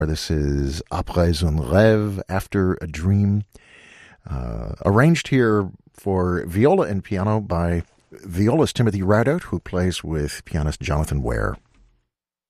This is Après un rêve, After a Dream, arranged here for viola and piano by violist Timothy Ridout, who plays with pianist Jonathan Ware.